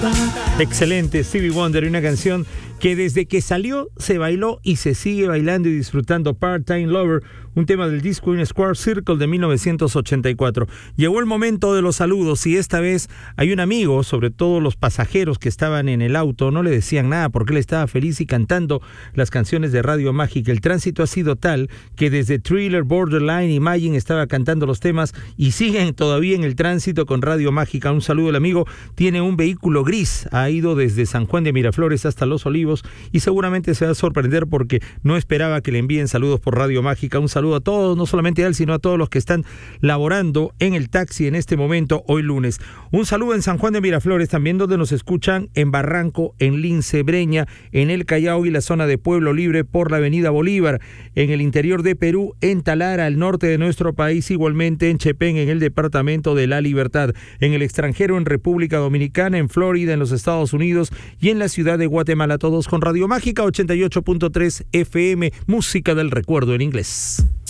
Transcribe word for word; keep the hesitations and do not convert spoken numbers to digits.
Excelente, Stevie Wonder, una canción que desde que salió se bailó y se sigue bailando y disfrutando. Part-Time Lover, un tema del disco In Square Circle de mil novecientos ochenta y cuatro. Llegó el momento de los saludos y esta vez hay un amigo, sobre todo los pasajeros que estaban en el auto, no le decían nada porque él estaba feliz y cantando las canciones de Radio Mágica. El tránsito ha sido tal que desde Thriller, Borderline, Imagine estaba cantando los temas y siguen todavía en el tránsito con Radio Mágica. Un saludo, el amigo tiene un vehículo gris, ha ido desde San Juan de Miraflores hasta Los Olivos y seguramente se va a sorprender porque no esperaba que le envíen saludos por Radio Mágica. Un saludo a todos, no solamente a él, sino a todos los que están laborando en el taxi en este momento, hoy lunes. Un saludo en San Juan de Miraflores, también donde nos escuchan en Barranco, en Lince, Breña, en El Callao y la zona de Pueblo Libre por la avenida Bolívar, en el interior de Perú, en Talara, al norte de nuestro país, igualmente en Chepén, en el departamento de La Libertad, en el extranjero, en República Dominicana, en Florida, en los Estados Unidos y en la ciudad de Guatemala, todos con Radio Mágica ochenta y ocho punto tres F M, música del recuerdo en inglés.